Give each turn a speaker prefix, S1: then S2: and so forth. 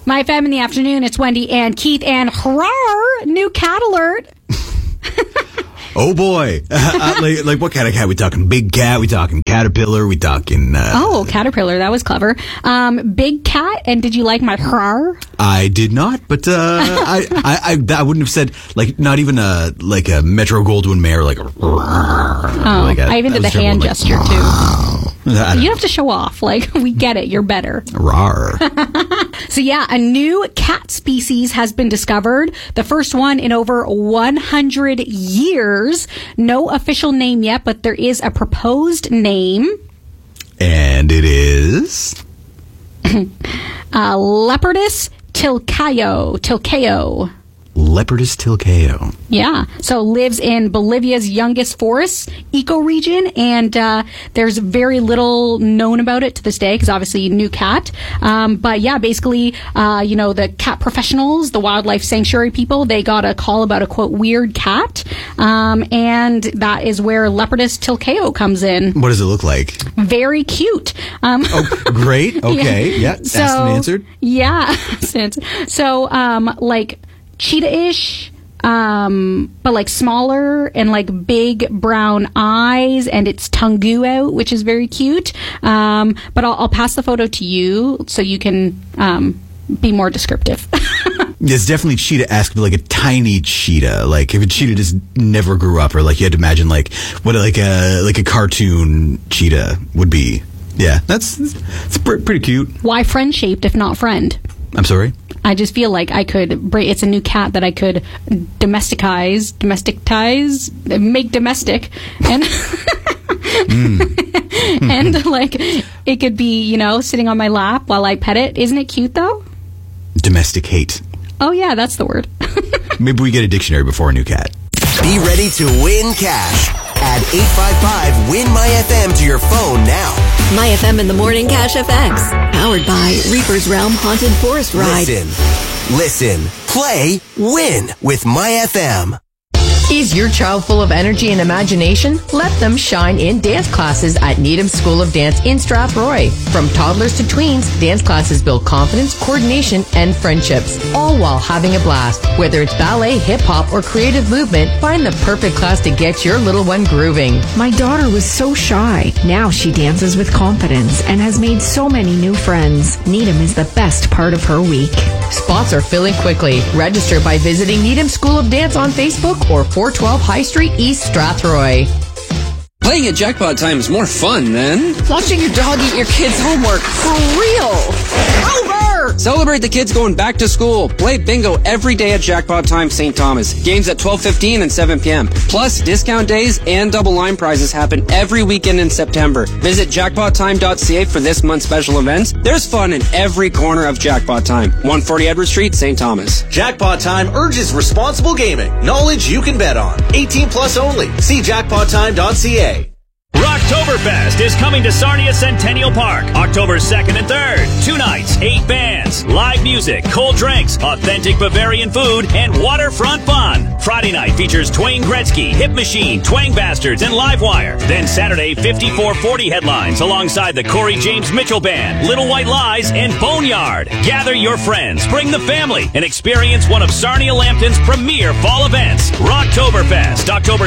S1: My FM in the afternoon, it's Wendy and Keith and hurrah, new cat alert.
S2: Oh boy. Like what kind of cat? We talking big cat? We talking caterpillar? We talking...
S1: Caterpillar. That was clever. Big cat. And did you like my hurrah?
S2: I did not, but I wouldn't have said, like, not even a Metro Goldwyn Mayer, like...
S1: I even did the hand gesture, too. You have to show off. Like, we get it. You're better.
S2: Rawr.
S1: So, yeah, a new cat species has been discovered. The first one in over 100 years. No official name yet, but there is a proposed name.
S2: And it is?
S1: Leopardus tilcaeo.
S2: Leopardus tilcaeo.
S1: Yeah. So lives in Bolivia's youngest forests ecoregion, and there's very little known about it to this day because obviously new cat. But yeah, basically, the cat professionals, the wildlife sanctuary people, they got a call about a quote weird cat, and that is where Leopardus tilcaeo comes in.
S2: What does it look like?
S1: Very cute.
S2: Great. Okay. Yeah. Asked and answered.
S1: Yeah. So, like cheetah-ish, but like smaller and like big brown eyes, and its tongue out, which is very cute. But I'll pass the photo to you so you can be more descriptive.
S2: It's definitely cheetah-esque, but like a tiny cheetah. Like if a cheetah just never grew up, or like you had to imagine like what like a cartoon cheetah would be. Yeah, it's pretty cute.
S1: Why friend-shaped if not friend?
S2: I'm sorry?
S1: I just feel like I could it's a new cat that I could domesticize, make domestic, and and like it could be, sitting on my lap while I pet it. Isn't it cute though?
S2: Domesticate.
S1: Oh yeah, that's the word.
S2: Maybe we get a dictionary before a new cat.
S3: Be ready to win cash. Add 855-WIN-MY-FM to your phone now.
S4: MyFM in the Morning Cash FX. Powered by Reaper's Realm Haunted Forest Ride.
S3: Listen, play, win with MyFM.
S5: Is your child full of energy and imagination? Let them shine in dance classes at Needham School of Dance in Strathroy. From toddlers to tweens, dance classes build confidence, coordination, and friendships, all while having a blast. Whether it's ballet, hip-hop, or creative movement, find the perfect class to get your little one grooving.
S6: My daughter was so shy. Now she dances with confidence and has made so many new friends. Needham is the best part of her week.
S5: Spots are filling quickly. Register by visiting Needham School of Dance on Facebook or 412 High Street, East Strathroy.
S7: Playing at Jackpot Time is more fun than
S5: watching your dog eat your kids' homework for real. Over!
S7: Celebrate the kids going back to school. Play bingo every day at Jackpot Time St. Thomas. Games at 12:15 and 7 p.m. Plus, discount days and double line prizes happen every weekend in September. Visit jackpottime.ca for this month's special events. There's fun in every corner of Jackpot Time. 140 Edward Street, St. Thomas.
S8: Jackpot Time urges responsible gaming. Knowledge you can bet on. 18 plus only. See jackpottime.ca.
S9: Rocktoberfest is coming to Sarnia Centennial Park, October 2nd and 3rd. 2 nights, 8 bands, live music, cold drinks, authentic Bavarian food, and waterfront fun. Friday night features Twain Gretzky, Hip Machine, Twang Bastards, and Livewire. Then Saturday, 5440 headlines alongside the Corey James Mitchell Band, Little White Lies, and Boneyard. Gather your friends, bring the family, and experience one of Sarnia Lambton's premier fall events. Rocktoberfest, October